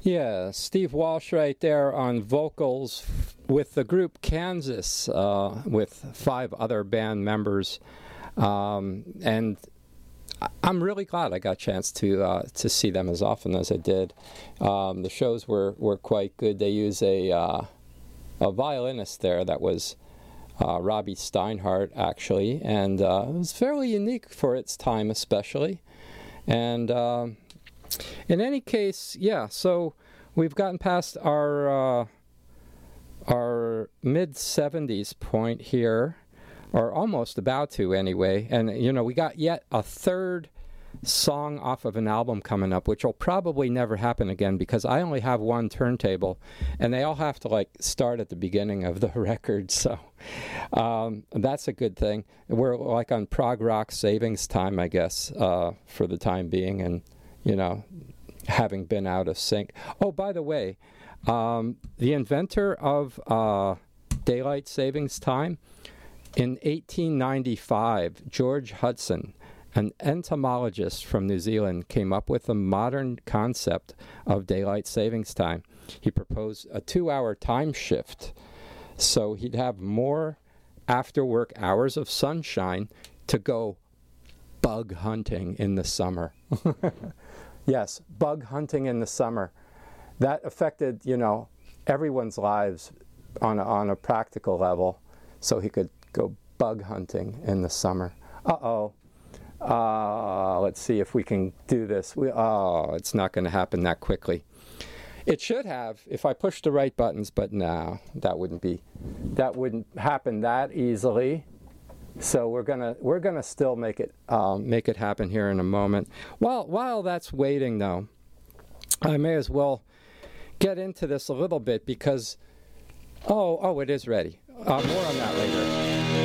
Yeah, Steve Walsh right there on vocals with the group Kansas, with 5 other band members, and I'm really glad I got a chance to see them as often as I did. The shows were quite good. They use a violinist there that was Robbie Steinhardt, actually, and it was fairly unique for its time, especially. And in any case, yeah, so we've gotten past our mid-70s point here, or almost about to anyway, and we got yet a third song off of an album coming up, which will probably never happen again because I only have one turntable, and they all have to start at the beginning of the record, so that's a good thing. We're on prog rock savings time, I guess, for the time being, and having been out of sync. Oh, by the way, the inventor of daylight savings time, in 1895, George Hudson, an entomologist from New Zealand, came up with a modern concept of daylight savings time. He proposed a 2-hour time shift, so he'd have more after-work hours of sunshine to go bug hunting in the summer. Yes, bug hunting in the summer. That affected, everyone's lives on a practical level, so he could go bug hunting in the summer. Let's see if we can do this. It's not going to happen that quickly. It should have if I pushed the right buttons, but no, that wouldn't happen that easily. So we're gonna still make it happen here in a moment. While that's waiting, though, I may as well get into this a little bit because it is ready. More on that later.